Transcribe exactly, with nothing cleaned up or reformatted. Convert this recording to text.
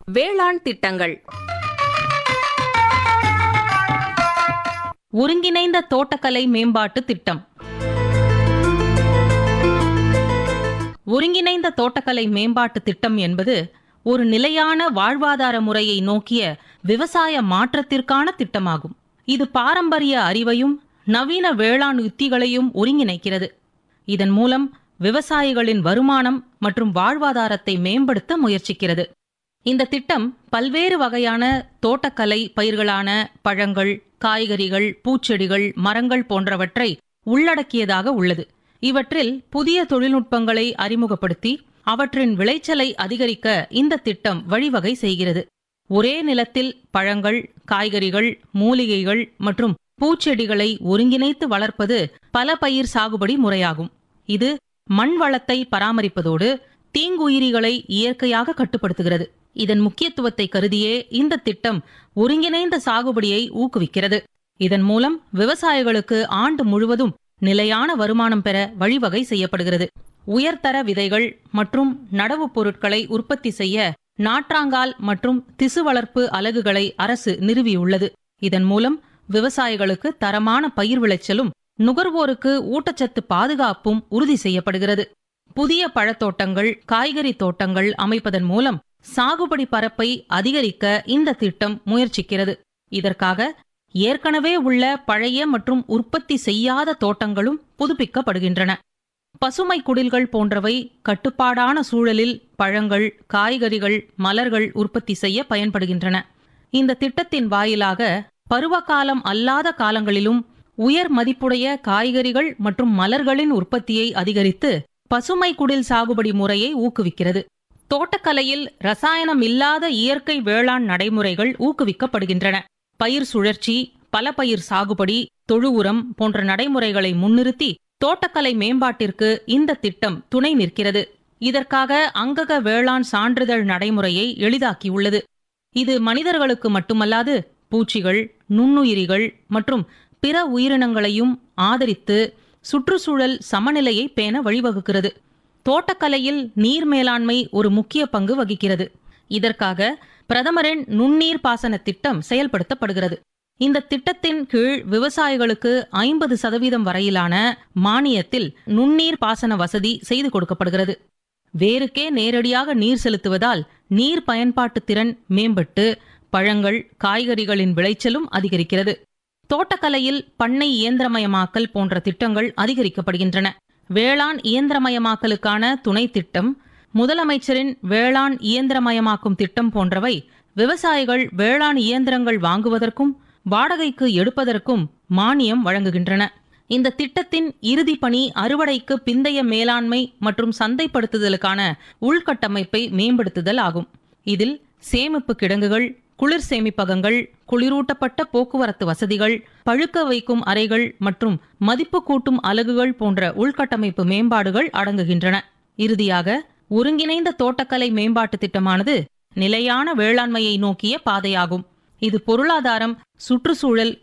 வேளாண் திட்டங்கள். ஒருங்கிணைந்த தோட்டக்கலை மேம்பாட்டு திட்டம். ஒருங்கிணைந்த தோட்டக்கலை மேம்பாட்டு திட்டம் என்பது ஒரு நிலையான வாழ்வாதார முறையை நோக்கிய விவசாய மாற்றத்திற்கான திட்டமாகும். இது பாரம்பரிய அறிவையும் நவீன வேளாண் உத்திகளையும் ஒருங்கிணைக்கிறது. இதன் மூலம் விவசாயிகளின் வருமானம் மற்றும் வாழ்வாதாரத்தை மேம்படுத்த முயற்சிக்கிறது. இந்த திட்டம் பல்வேறு வகையான தோட்டக்கலை பயிர்களான பழங்கள், காய்கறிகள், பூச்செடிகள், மரங்கள் போன்றவற்றை உள்ளடக்கியதாக உள்ளது. இவற்றில் புதிய தொழில்நுட்பங்களை அறிமுகப்படுத்தி அவற்றின் விளைச்சலை அதிகரிக்க இந்த திட்டம் வழிவகை செய்கிறது. ஒரே நிலத்தில் பழங்கள், காய்கறிகள், மூலிகைகள் மற்றும் பூச்செடிகளை ஒருங்கிணைத்து வளர்ப்பது பல பயிர் சாகுபடி முறையாகும். இது மண் வளத்தை பராமரிப்பதோடு தீங்குயிரிகளை இயற்கையாக கட்டுப்படுத்துகிறது. இதன் முக்கியத்துவத்தை கருதியே இந்த திட்டம் ஒருங்கிணைந்த சாகுபடியை ஊக்குவிக்கிறது. இதன் மூலம் விவசாயிகளுக்கு ஆண்டு முழுவதும் நிலையான வருமானம் பெற வழிவகை செய்யப்படுகிறது. உயர்தர விதைகள் மற்றும் நடவு பொருட்களை உற்பத்தி செய்ய நாற்றாங்கால் மற்றும் திசு வளர்ப்பு அலகுகளை அரசு நிறுவியுள்ளது. இதன் மூலம் விவசாயிகளுக்கு தரமான பயிர் விளைச்சலும் நுகர்வோருக்கு ஊட்டச்சத்து பாதுகாப்பும் உறுதி செய்யப்படுகிறது. புதிய பழத்தோட்டங்கள், காய்கறி தோட்டங்கள் அமைப்பதன் மூலம் சாகுபடி பரப்பை அதிகரிக்க இந்த திட்டம் முயற்சிக்கிறது. இதற்காக ஏற்கனவே உள்ள பழைய மற்றும் உற்பத்தி செய்யாத தோட்டங்களும் புதுப்பிக்கப்படுகின்றன. பசுமை குடில்கள் போன்றவை கட்டுப்பாடான சூழலில் பழங்கள், காய்கறிகள், மலர்கள் உற்பத்தி செய்ய பயன்படுகின்றன. இந்த திட்டத்தின் வாயிலாக பருவகாலம் அல்லாத காலங்களிலும் உயர் மதிப்புடைய காய்கறிகள் மற்றும் மலர்களின் உற்பத்தியை அதிகரித்து பசுமை குடில் சாகுபடி முறையை ஊக்குவிக்கிறது. தோட்டக்கலையில் ரசாயனம் இல்லாத இயற்கை வேளாண் நடைமுறைகள் ஊக்குவிக்கப்படுகின்றன. பயிர் சுழற்சி, பல பயிர் சாகுபடி, தொழு உரம் போன்ற நடைமுறைகளை முன்னிறுத்தி தோட்டக்கலை மேம்பாட்டிற்கு இந்த திட்டம் துணை நிற்கிறது. இதற்காக அங்கக வேளாண் சான்றிதழ் நடைமுறையை எளிதாக்கியுள்ளது. இது மனிதர்களுக்கு மட்டுமல்லாது பூச்சிகள், நுண்ணுயிரிகள் மற்றும் பிற உயிரினங்களையும் ஆதரித்து சுற்றுச்சூழல் சமநிலையை பேண வழிவகுக்கிறது. தோட்டக்கலையில் நீர் மேலாண்மை ஒரு முக்கிய பங்கு வகிக்கிறது. இதற்காக பிரதமரின் நுண்ணீர் பாசன திட்டம் செயல்படுத்தப்படுகிறது. இந்த திட்டத்தின் கீழ் விவசாயிகளுக்கு ஐம்பது சதவீதம் வரையிலான மானியத்தில் நுண்ணீர் பாசன வசதி செய்து கொடுக்கப்படுகிறது. வேருக்கே நேரடியாக நீர் செலுத்துவதால் நீர் பயன்பாட்டு திறன் மேம்பட்டு பழங்கள், காய்கறிகளின் விளைச்சலும் அதிகரிக்கிறது. தோட்டக்கலையில் பண்ணை இயந்திரமயமாக்கல் போன்ற திட்டங்கள் அதிகரிக்கப்படுகின்றன. வேளாண் இயந்திரமயமாக்கலுக்கான துணை திட்டம், முதலமைச்சரின் வேளாண் இயந்திரமயமாக்கும் திட்டம் போன்றவை விவசாயிகள் வேளாண் இயந்திரங்கள் வாங்குவதற்கும் வாடகைக்கு எடுப்பதற்கும் மானியம் வழங்குகின்றன. இந்த திட்டத்தின் இறுதி பணி அறுவடைக்கு பிந்தைய மேலாண்மை மற்றும் சந்தைப்படுத்துதலுக்கான உள்கட்டமைப்பை மேம்படுத்துதல் ஆகும். இதில் சேமிப்பு கிடங்குகள், குளிர் சேமிப்பகங்கள், குளிரூட்டப்பட்ட போக்குவரத்து வசதிகள், பழுக்க வைக்கும் அறைகள் மற்றும் மதிப்பு கூட்டும் அலகுகள் போன்ற உள்கட்டமைப்பு மேம்பாடுகள் அடங்குகின்றன. இறுதியாக ஒருங்கிணைந்த தோட்டக்கலை மேம்பாட்டு திட்டமானது நிலையான வேளாண்மையை நோக்கிய பாதையாகும். இது பொருளாதாரம், சுற்றுச்சூழல்